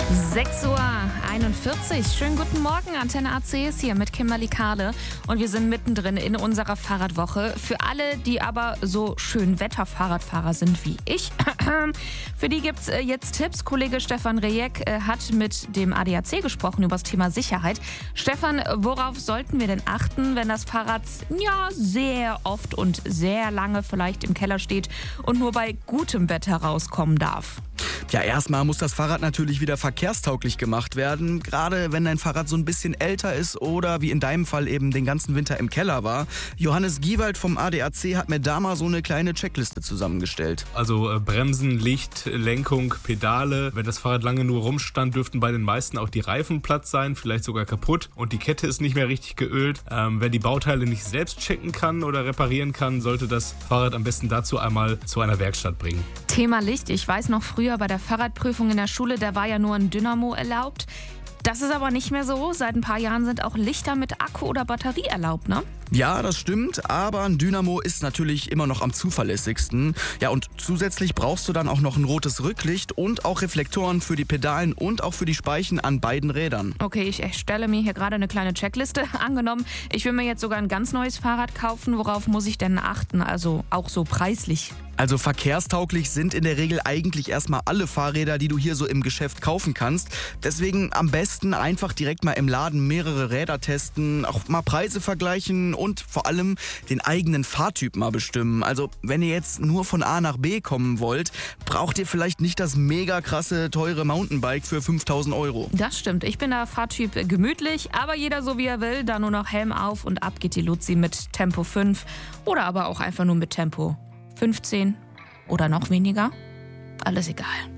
6:41 Uhr. Schönen guten Morgen, Antenne AC ist hier mit Kimberly Kahle und wir sind mittendrin in unserer Fahrradwoche. Für alle, die aber so schön Wetterfahrradfahrer sind wie ich, für die gibt's jetzt Tipps. Kollege Stefan Rejek hat mit dem ADAC gesprochen über das Thema Sicherheit. Stefan, worauf sollten wir denn achten, wenn das Fahrrad sehr oft und sehr lange vielleicht im Keller steht und nur bei gutem Wetter rauskommen darf? Ja, erstmal muss das Fahrrad natürlich wieder verkehrstauglich gemacht werden. Gerade wenn dein Fahrrad so ein bisschen älter ist oder wie in deinem Fall eben den ganzen Winter im Keller war. Johannes Giewald vom ADAC hat mir da mal so eine kleine Checkliste zusammengestellt. Also Bremsen, Licht, Lenkung, Pedale. Wenn das Fahrrad lange nur rumstand, dürften bei den meisten auch die Reifen platt sein, vielleicht sogar kaputt. Und die Kette ist nicht mehr richtig geölt. Wer die Bauteile nicht selbst checken kann oder reparieren kann, sollte das Fahrrad am besten dazu einmal zu einer Werkstatt bringen. Thema Licht. Ich weiß noch früher bei der Fahrradprüfung in der Schule, da war ja nur ein Dynamo erlaubt. Das ist aber nicht mehr so. Seit ein paar Jahren sind auch Lichter mit Akku oder Batterie erlaubt, ne? Ja, das stimmt, aber ein Dynamo ist natürlich immer noch am zuverlässigsten. Ja, und zusätzlich brauchst du dann auch noch ein rotes Rücklicht und auch Reflektoren für die Pedalen und auch für die Speichen an beiden Rädern. Okay, ich erstelle mir hier gerade eine kleine Checkliste. Angenommen, ich will mir jetzt sogar ein ganz neues Fahrrad kaufen. Worauf muss ich denn achten? Also auch so preislich. Also verkehrstauglich sind in der Regel eigentlich erstmal alle Fahrräder, die du hier so im Geschäft kaufen kannst. Deswegen am besten einfach direkt mal im Laden mehrere Räder testen, auch mal Preise vergleichen und vor allem den eigenen Fahrtyp mal bestimmen. Also wenn ihr jetzt nur von A nach B kommen wollt, braucht ihr vielleicht nicht das mega krasse, teure Mountainbike für 5.000 €. Das stimmt. Ich bin der Fahrtyp gemütlich, aber jeder so wie er will. Da nur noch Helm auf und ab geht die Luzi mit Tempo 5 oder aber auch einfach nur mit Tempo 15 oder noch weniger. Alles egal.